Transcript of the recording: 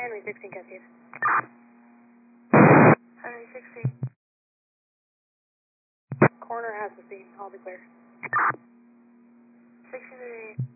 Henry 16 Cascade. Henry 16. Corner has the scene. I'll be clear. 16 to 8.